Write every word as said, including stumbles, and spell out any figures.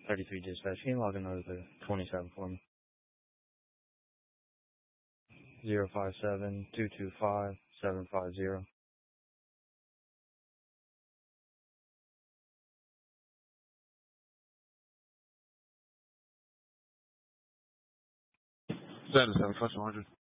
thirty-three dispatch. Can you log in over to twenty-seven for me? zero five seven two two five seven five zero. seven seven, first one hundred.